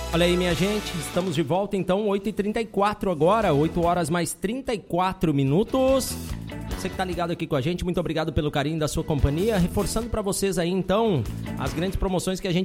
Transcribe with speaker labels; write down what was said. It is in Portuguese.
Speaker 1: Olha aí, minha gente, estamos de volta então, 8h34 agora, 8 horas mais 34 minutos. Você que tá ligado aqui com a gente, muito obrigado pelo carinho da sua companhia. Reforçando para vocês aí então as grandes promoções que a gente